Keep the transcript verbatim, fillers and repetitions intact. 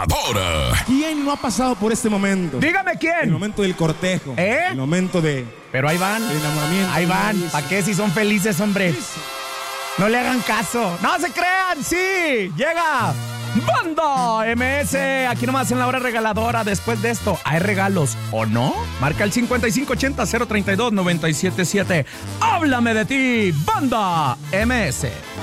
regaladora. ¿Quién no ha pasado por este momento? Dígame quién. El momento del cortejo. ¿Eh? El momento de... Pero ahí van. El enamoramiento. Ahí van. Sí. ¿Para qué si son felices, hombre? No le hagan caso. ¡No se crean! ¡Sí! ¡Llega! Banda M S, aquí nomás en la hora regaladora. Después de esto, ¿hay regalos o no? Marca el cincuenta y cinco ochenta, cero treinta y dos, noventa y siete siete. ¡Háblame de ti! Banda M S.